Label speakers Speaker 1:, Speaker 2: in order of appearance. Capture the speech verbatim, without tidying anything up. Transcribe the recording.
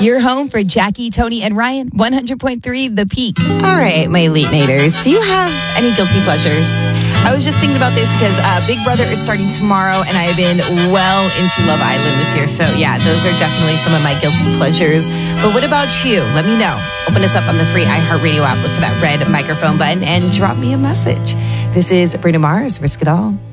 Speaker 1: Your home for Jackie, Tony, and Ryan, one hundred point three The Peak.
Speaker 2: All right, my Elite Naters, do you have any guilty pleasures? I was just thinking about this because uh, Big Brother is starting tomorrow, and I've been well into Love Island this year. So, yeah, those are definitely some of my guilty pleasures. But what about you? Let me know. Open us up on the free iHeartRadio app. Look for that red microphone button and drop me a message. This is Bruno Mars, Risk It All.